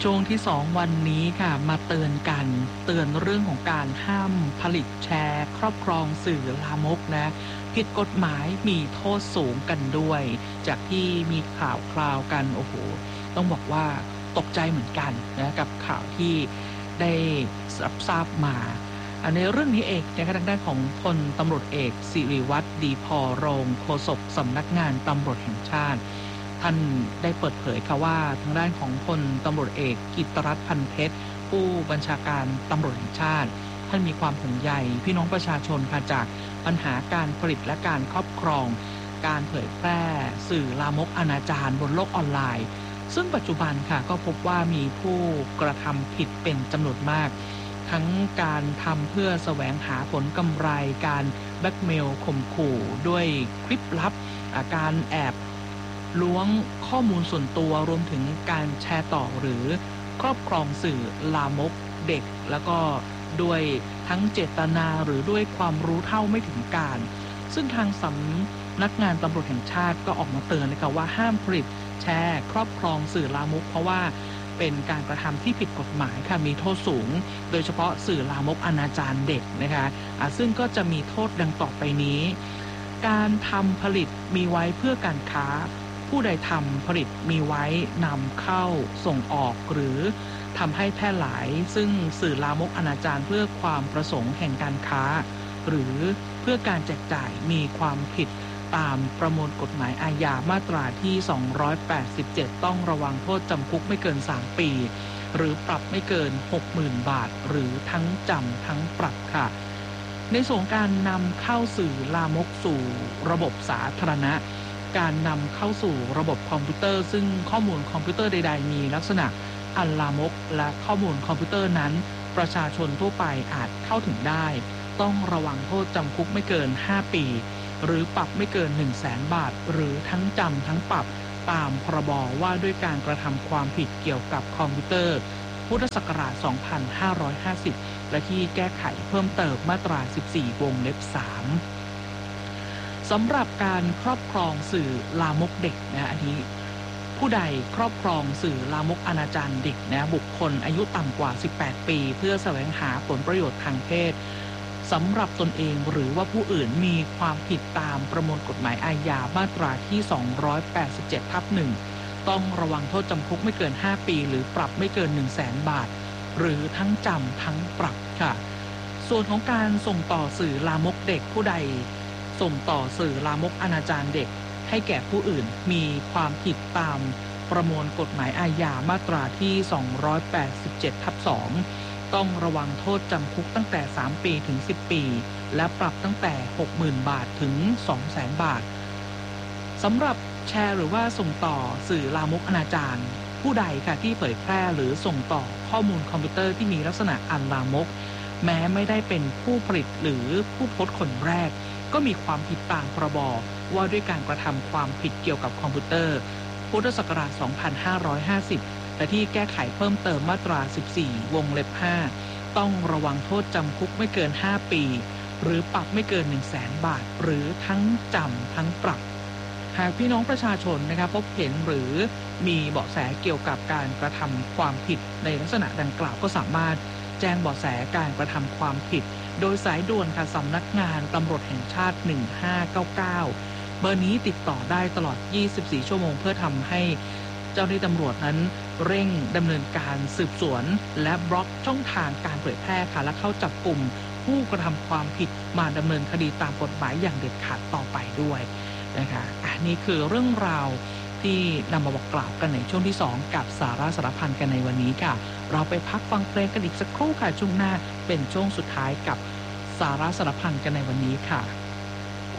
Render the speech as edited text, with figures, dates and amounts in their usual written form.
ช่วงที่2วันนี้ค่ะมาเตือนเรื่องของการห้ามผลิตแชร์ครอบครองสื่อลามกนะผิดกฎหมายมีโทษสูงกันด้วยจากที่มีข่าวคราวกันโอ้โหต้องบอกว่าตกใจเหมือนกันนะกับข่าวที่ได้ทราบมาในเรื่องนี้เองนะคะทางด้านของพลตำรวจเอกสิริวัฒน์ดีพอรองโฆษกสำนักงานตำรวจแห่งชาติท่านได้เปิดเผยค่ะว่าทางด้านของพลตำรวจเอกกิตติรัตน์พันเพชรผู้บัญชาการตำรวจแห่งชาติท่านมีความห่วงใยพี่น้องประชาชนค่ะจากปัญหาการผลิตและการครอบครองการเผยแพร่สื่อลามกอนาจารบนโลกออนไลน์ซึ่งปัจจุบันค่ะก็พบว่ามีผู้กระทำผิดเป็นจำนวนมากทั้งการทำเพื่อแสวงหาผลกำไรการแบล็กเมลข่มขู่ด้วยคลิปลับการแอบล้วงข้อมูลส่วนตัวรวมถึงการแชร์ต่อหรือครอบครองสื่อลามกเด็กแล้วก็ด้วยทั้งเจตนาหรือด้วยความรู้เท่าไม่ถึงการซึ่งทางสำนักงานตำรวจแห่งชาติก็ออกมาเตือนนะคะว่าห้ามผลิตแชร์ครอบครองสื่อลามกเพราะว่าเป็นการกระทำที่ผิดกฎหมายค่ะมีโทษสูงโดยเฉพาะสื่อลามกอนาจารเด็กนะคะซึ่งก็จะมีโทษดังต่อไปนี้การทำผลิตมีไว้เพื่อการค้าผู้ใดทำผลิตมีไว้นำเข้าส่งออกหรือทำให้แพร่หลายซึ่งสื่อลามกอนาจารเพื่อความประสงค์แห่งการค้าหรือเพื่อการแจกจ่ายมีความผิดตามประมวลกฎหมายอาญามาตราที่287ต้องระวังโทษจำคุกไม่เกิน3ปีหรือปรับไม่เกิน 60,000 บาทหรือทั้งจำทั้งปรับค่ะในส่วนการนำเข้าสื่อลามกสู่ระบบสาธารณะการนำเข้าสู่ระบบคอมพิวเตอร์ซึ่งข้อมูลคอมพิวเตอร์ใดๆมีลักษณะอันลามกและข้อมูลคอมพิวเตอร์นั้นประชาชนทั่วไปอาจเข้าถึงได้ต้องระวังโทษจำคุกไม่เกิน5ปีหรือปรับไม่เกิน 100,000 บาทหรือทั้งจำทั้งปรับตามพรบว่าด้วยการกระทำความผิดเกี่ยวกับคอมพิวเตอร์พุทธศักราช 2550 และที่แก้ไขเพิ่มเติมมาตรา 14 วงเล็บ 3 สำหรับการครอบครองสื่อลามกเด็กนะอันนี้ผู้ใดครอบครองสื่อลามกอนาจารเด็กนะบุคคลอายุต่ำกว่า 18 ปีเพื่อแสวงหาผลประโยชน์ทางเพศสำหรับตนเองหรือว่าผู้อื่นมีความผิดตามประมวลกฎหมายอาญามาตราที่287/1ต้องระวังโทษจำคุกไม่เกิน5ปีหรือปรับไม่เกิน 100,000 บาทหรือทั้งจำทั้งปรับค่ะส่วนของการส่งต่อสื่อลามกเด็กผู้ใดส่งต่อสื่อลามกอนาจารเด็กให้แก่ผู้อื่นมีความผิดตามประมวลกฎหมายอาญามาตราที่287/2ต้องระวังโทษจำคุกตั้งแต่3ปีถึง10ปีและปรับตั้งแต่ 60,000 บาทถึง 200,000 บาทสำหรับแชร์หรือว่าส่งต่อสื่อลามกอนาจารผู้ใดค่ะที่เผยแพร่หรือส่งต่อข้อมูลคอมพิวเตอร์ที่มีลักษณะอันลามกแม้ไม่ได้เป็นผู้ผลิตหรือผู้โพสต์คนแรกก็มีความผิดตามพรบว่าด้วยการกระทำความผิดเกี่ยวกับคอมพิวเตอร์พุทธศักราช 2550 และที่แก้ไขเพิ่มเติมมาตรา 14 วงเล็บ 5 ต้องระวังโทษจำคุกไม่เกิน 5 ปีหรือปรับไม่เกิน 100,000 บาทหรือทั้งจำทั้งปรับหากพี่น้องประชาชนนะคะพบเห็นหรือมีเบาะแสเกี่ยวกับการกระทำความผิดในลักษณะดังกล่าวก็สามารถแจ้งเบาะแสการกระทำความผิดโดยสายด่วนค่ะสำนักงานตำรวจแห่งชาติ 1599 เบอร์นี้ติดต่อได้ตลอด 24 ชั่วโมงเพื่อทำให้เจ้าหน้าที่ตำรวจนั้นเร่งดำเนินการสืบสวนและบล็อกช่องทางการเผยแพร่ค่ะและเข้าจับกลุ่มผู้กระทำความผิดมาดำเนินคดีตามกฎหมายอย่างเด็ดขาดต่อไปด้วยนะคะนี่คือเรื่องราวที่นำมาบอกกล่าวกันในช่วงที่2กับสาระสารพันกันในวันนี้ค่ะเราไปพักฟังเพลงกันอีกสักครู่ค่ะช่วงหน้าเป็นช่วงสุดท้ายกับสาระสารพันกันในวันนี้ค่ะ